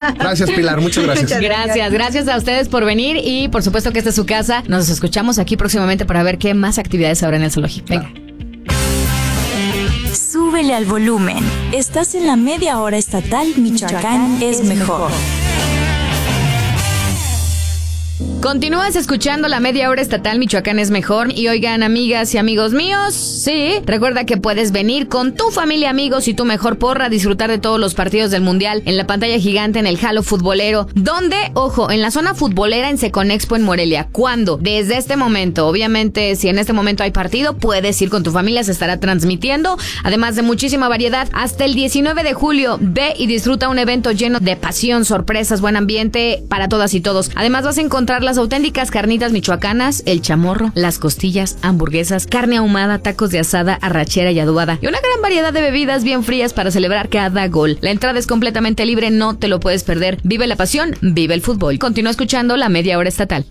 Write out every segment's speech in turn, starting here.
Gracias, Pilar, muchas gracias. Gracias a ustedes por venir y por supuesto que esta es su casa. Nos escuchamos aquí próximamente para ver qué más actividades habrá en el zoológico. Venga. Súbele al volumen. Estás en la media hora estatal Michoacán es mejor. Continúas escuchando la media hora estatal Michoacán es mejor. Y oigan, amigas y amigos míos, sí, recuerda que puedes venir con tu familia, amigos y tu mejor porra a disfrutar de todos los partidos del mundial en la pantalla gigante en el Halo Futbolero, donde, ojo, en la zona futbolera en Seconexpo en Morelia. ¿Cuándo? Desde este momento. Obviamente, si en este momento hay partido, puedes ir con tu familia, se estará transmitiendo, además de muchísima variedad, hasta el 19 de julio. Ve y disfruta un evento lleno de pasión, sorpresas, buen ambiente para todas y todos. Además vas a encontrar las auténticas carnitas michoacanas, el chamorro, las costillas, hamburguesas, carne ahumada, tacos de asada, arrachera y adobada y una gran variedad de bebidas bien frías para celebrar cada gol. La entrada es completamente libre, no te lo puedes perder. Vive la pasión, vive el fútbol. Continúa escuchando la media hora estatal.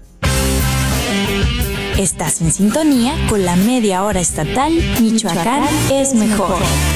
Estás en sintonía con la media hora estatal Michoacán es mejor.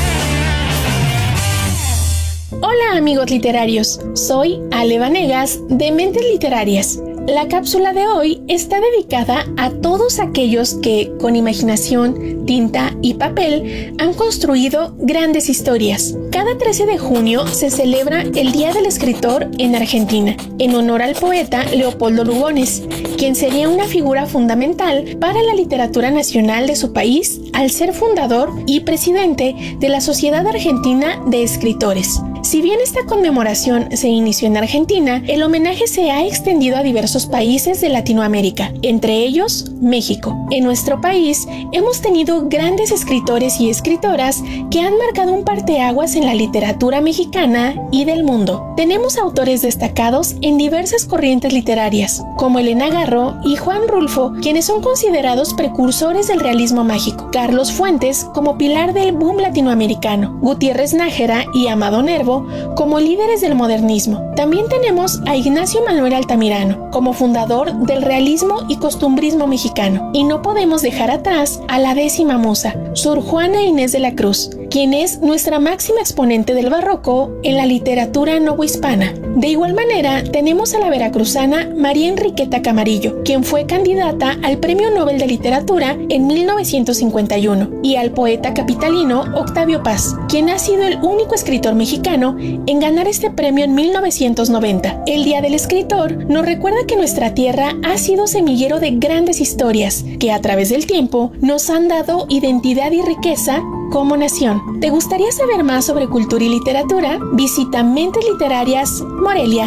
Hola amigos literarios, soy Ale Vanegas de Mentes Literarias. La cápsula de hoy está dedicada a todos aquellos que, con imaginación, tinta y papel, han construido grandes historias. Cada 13 de junio se celebra el Día del Escritor en Argentina, en honor al poeta Leopoldo Lugones, quien sería una figura fundamental para la literatura nacional de su país al ser fundador y presidente de la Sociedad Argentina de Escritores. Si bien esta conmemoración se inició en Argentina, el homenaje se ha extendido a diversos países de Latinoamérica, entre ellos México. En nuestro país hemos tenido grandes escritores y escritoras que han marcado un parteaguas en la literatura mexicana y del mundo. Tenemos autores destacados en diversas corrientes literarias, como Elena Garro y Juan Rulfo, quienes son considerados precursores del realismo mágico. Carlos Fuentes como pilar del boom latinoamericano, Gutiérrez Nájera y Amado Nervo como líderes del modernismo. También tenemos a Ignacio Manuel Altamirano como fundador del realismo y costumbrismo mexicano. Y no podemos dejar atrás a la décima musa, Sor Juana Inés de la Cruz, quien es nuestra máxima exponente del barroco en la literatura novohispana. De igual manera, tenemos a la veracruzana María Enriqueta Camarillo, quien fue candidata al Premio Nobel de Literatura en 1951, y al poeta capitalino Octavio Paz, quien ha sido el único escritor mexicano en ganar este premio en 1990. El Día del Escritor nos recuerda que nuestra tierra ha sido semillero de grandes historias que a través del tiempo nos han dado identidad y riqueza como nación. ¿Te gustaría saber más sobre cultura y literatura? Visita Mentes Literarias Morelia.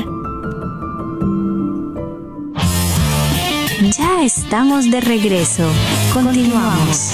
Ya estamos de regreso. Continuamos.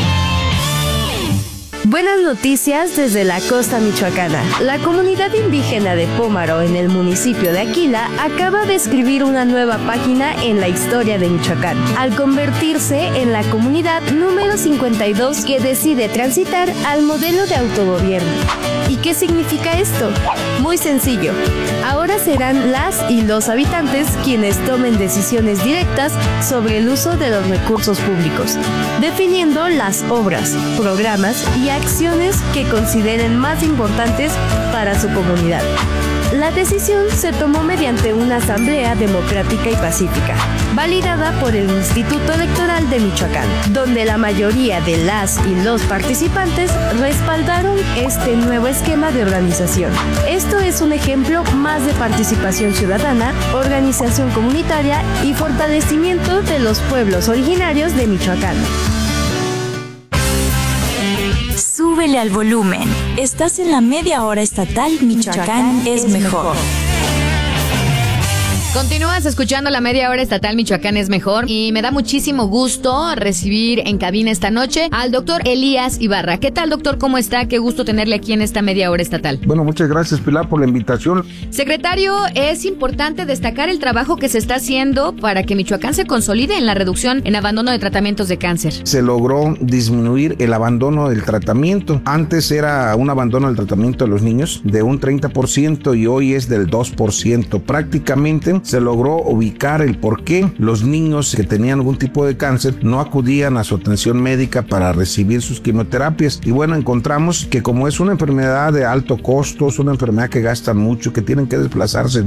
Buenas noticias desde la costa michoacana. La comunidad indígena de Pómaro en el municipio de Aquila acaba de escribir una nueva página en la historia de Michoacán, al convertirse en la comunidad número 52 que decide transitar al modelo de autogobierno. ¿Y qué significa esto? Muy sencillo. Ahora serán las y los habitantes quienes tomen decisiones directas sobre el uso de los recursos públicos, definiendo las obras, programas y acciones que consideren más importantes para su comunidad. La decisión se tomó mediante una asamblea democrática y pacífica, validada por el Instituto Electoral de Michoacán, donde la mayoría de las y los participantes respaldaron este nuevo esquema de organización. Esto es un ejemplo más de participación ciudadana, organización comunitaria y fortalecimiento de los pueblos originarios de Michoacán. Súbele al volumen. Estás en la media hora estatal Michoacán es mejor. Continúas escuchando la media hora estatal Michoacán es mejor y me da muchísimo gusto recibir en cabina esta noche al doctor Elías Ibarra. ¿Qué tal, doctor? ¿Cómo está? Qué gusto tenerle aquí en esta media hora estatal. Bueno, muchas gracias, Pilar, por la invitación. Secretario, es importante destacar el trabajo que se está haciendo para que Michoacán se consolide en la reducción en abandono de tratamientos de cáncer. Se logró disminuir el abandono del tratamiento. Antes era un abandono del tratamiento de los niños de un 30% y hoy es del 2%. Prácticamente se logró ubicar el por qué los niños que tenían algún tipo de cáncer no acudían a su atención médica para recibir sus quimioterapias. Y bueno, encontramos que como es una enfermedad de alto costo, es una enfermedad que gastan mucho, que tienen que desplazarse